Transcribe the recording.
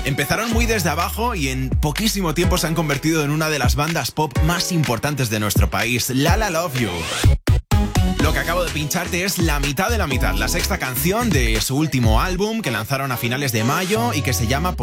Empezaron muy desde abajo y en poquísimo tiempo se han convertido en una de las bandas pop más importantes de nuestro país, Lala Love You. Lo que acabo de pincharte es la mitad de la mitad, la sexta canción de su último álbum que lanzaron a finales de mayo y que se llama